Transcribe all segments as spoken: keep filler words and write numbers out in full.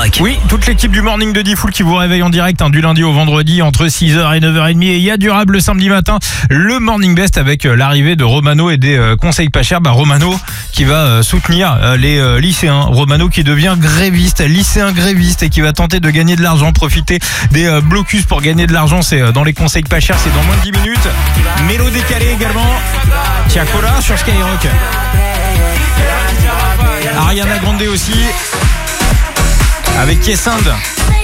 Skyrock. Oui, toute l'équipe du Morning de Diffoul qui vous réveille en direct hein, du lundi au vendredi entre six heures et neuf heures trente. Et il y a durable le samedi matin, le Morning Best avec euh, l'arrivée de Romano et des euh, conseils pas chers. Bah, Romano qui va euh, soutenir euh, les euh, lycéens. Romano qui devient gréviste, lycéen gréviste et qui va tenter de gagner de l'argent, profiter des euh, blocus pour gagner de l'argent. C'est euh, dans les conseils pas chers, c'est dans moins de dix minutes. Mélo décalé également. Tiakola sur Skyrock. Ariana Grande aussi. Avec Kessinde.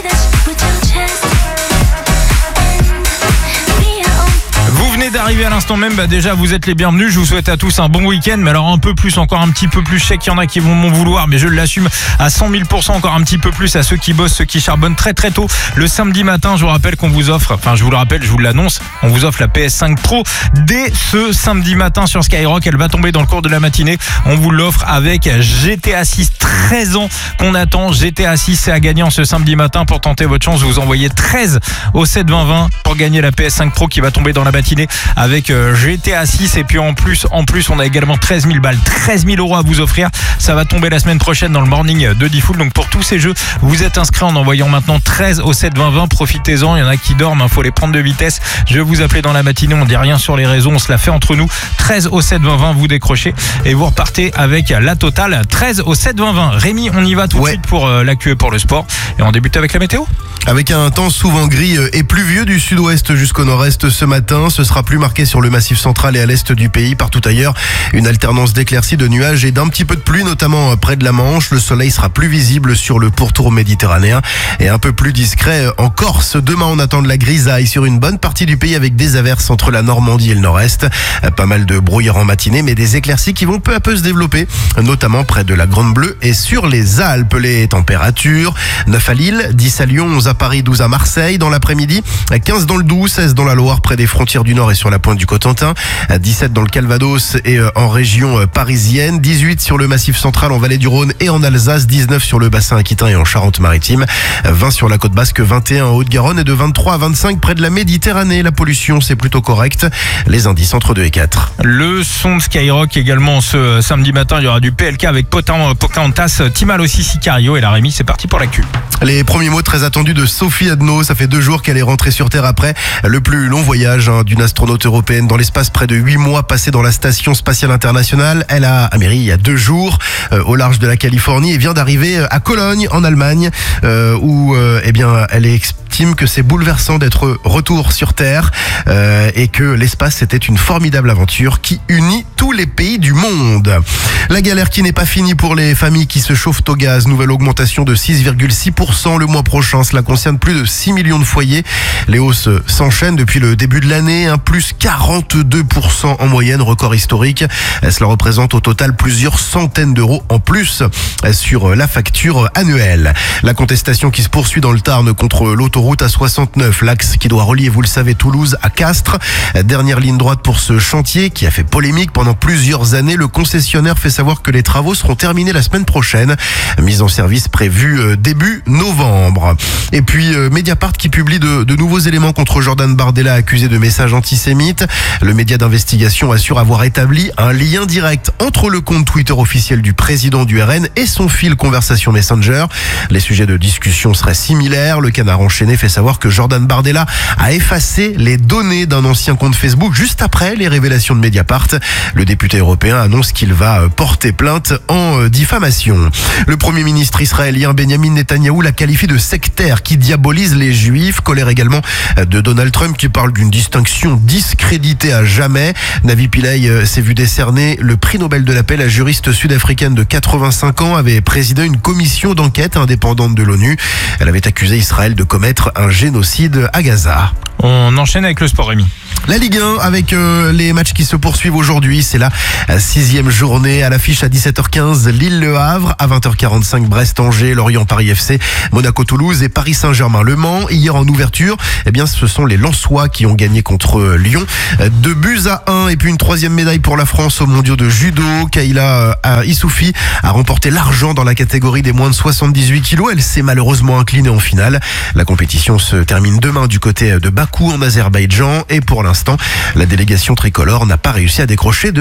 Vous venez d'arriver à l'instant même, bah déjà vous êtes les bienvenus, je vous souhaite à tous un bon week-end, mais alors un peu plus, encore un petit peu plus, je sais qu'il y en a qui vont m'en vouloir, mais je l'assume à cent mille pour cent, encore un petit peu plus à ceux qui bossent, ceux qui charbonnent très très tôt le samedi matin. Je vous rappelle qu'on vous offre, enfin je vous le rappelle, je vous l'annonce, on vous offre la P S cinq Pro dès ce samedi matin sur Skyrock. Elle va tomber dans le cours de la matinée, on vous l'offre avec G T A six, treize ans qu'on attend. G T A six, c'est à gagner en ce samedi matin. Pour tenter votre chance, vous envoyez treize au sept vingt vingt pour gagner la P S cinq Pro qui va tomber dans la matinée avec G T A six. Et puis en plus, en plus, on a également treize mille balles, treize mille euros à vous offrir. Ça va tomber la semaine prochaine dans le morning de Diffoul. Donc pour tous ces jeux, vous êtes inscrits en envoyant maintenant treize au sept vingt vingt. Profitez-en, il y en a qui dorment, il faut les prendre de vitesse. Je vais vous appeler dans la matinée, on dit rien sur les réseaux, on se la fait entre nous. treize au sept vingt vingt, vous décrochez et vous repartez avec la totale. treize au sept vingt vingt. Rémi, on y va tout de ouais. suite pour euh, l'actu et pour le sport. Et on débute avec la météo. Avec un temps souvent gris et pluvieux du sud-ouest jusqu'au nord-est ce matin, ce sera plus marqué sur le massif central et à l'est du pays. Partout ailleurs, une alternance d'éclaircies, de nuages et d'un petit peu de pluie, notamment près de la Manche. Le soleil sera plus visible sur le pourtour méditerranéen et un peu plus discret en Corse. Demain, on attend de la grisaille sur une bonne partie du pays avec des averses entre la Normandie et le nord-est. Pas mal de brouillard en matinée, mais des éclaircies qui vont peu à peu se développer, notamment près de la Grande Bleue et sur les Alpes. Les températures, neuf à Lille, dix à Lyon, onze à Paris, douze à Marseille. Dans l'après-midi, quinze dans le Doubs, seize dans la Loire, près des frontières du Nord et sur la pointe du Cotentin, dix-sept dans le Calvados et en région parisienne, dix-huit sur le Massif central en Vallée du Rhône et en Alsace, dix-neuf sur le bassin aquitain et en Charente-Maritime, vingt sur la côte basque, vingt et un en Haute-Garonne et de vingt-trois à vingt-cinq près de la Méditerranée. La pollution, c'est plutôt correct. Les indices entre deux et quatre. Le son de Skyrock également ce samedi matin, il y aura du P L K avec Pocahontas, Timal aussi, Sicario et la Rémi. C'est parti pour l'actu. Les premiers mots très attendus de Sophie Adno. Ça fait deux jours qu'elle est rentrée sur Terre après le plus long voyage hein, d'une astronaute européenne dans l'espace, près de huit mois passés dans la station spatiale internationale. Elle a améri il y a deux jours euh, au large de la Californie et vient d'arriver à Cologne en Allemagne euh, où euh, eh bien elle estime que c'est bouleversant d'être retour sur Terre euh, et que l'espace c'était une formidable aventure qui unit tous les pays du monde. La galère qui n'est pas finie pour les familles qui se chauffent au gaz. Nouvelle augmentation de six virgule six pour cent le mois prochain. Cela concerne plus de six millions de foyers. Les hausses s'enchaînent depuis le début de l'année, un plus quarante-deux pour cent en moyenne, record historique. Cela représente au total plusieurs centaines d'euros en plus sur la facture annuelle. La contestation qui se poursuit dans le Tarn contre l'autoroute A soixante-neuf, l'axe qui doit relier, vous le savez, Toulouse à Castres. Dernière ligne droite pour ce chantier qui a fait polémique pendant plusieurs années. Le concessionnaire fait savoir que les travaux seront terminés la semaine prochaine. Mise en service prévue début novembre. Et puis Mediapart qui publie de, de nouveaux éléments contre Jordan Bardella accusé de messages antisémites. Le média d'investigation assure avoir établi un lien direct entre le compte Twitter officiel du président du R N et son fil Conversation Messenger. Les sujets de discussion seraient similaires. Le Canard enchaîné fait savoir que Jordan Bardella a effacé les données d'un ancien compte Facebook juste après les révélations de Mediapart. Le député européen annonce qu'il va porter plainte en diffamation. Le premier ministre israélien Benjamin Netanyahou la qualifie de sectaire qui diabolise les juifs. Colère également de Donald Trump qui parle d'une distinction discréditée à jamais. Navi Pillay s'est vu décerner le prix Nobel de la paix. La juriste sud-africaine de quatre-vingt-cinq ans avait présidé une commission d'enquête indépendante de l'ONU. Elle avait accusé Israël de commettre un génocide à Gaza. On enchaîne avec le sport, Rémi. La Ligue un avec euh, les matchs qui se poursuivent aujourd'hui. C'est la sixième journée à l'affiche à dix-sept heures quinze. Lille-Le Havre, à vingt heures quarante-cinq Brest-Angers, Lorient-Paris F C, Monaco-Toulouse et Paris Saint-Germain-Le Mans. Hier en ouverture, eh bien, ce sont les Lensois qui ont gagné contre Lyon. Deux buts à un et puis une troisième médaille pour la France aux mondiaux de judo. Kayla euh, Issoufi a remporté l'argent dans la catégorie des moins de soixante-dix-huit kilos. Elle s'est malheureusement inclinée en finale. La compétition se termine demain du côté de Bakou en Azerbaïdjan et pour l'instant, la délégation tricolore n'a pas réussi à décrocher de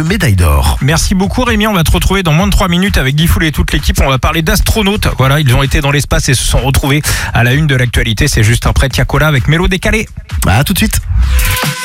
médaille d'or. Merci beaucoup Rémi, on va te retrouver dans moins de trois minutes avec Guy Foul et toute l'équipe. On va parler d'astronautes. Voilà, ils ont été dans l'espace et se sont retrouvés à la une de l'actualité. C'est juste après Tiakola avec Mélo décalé. À tout de suite.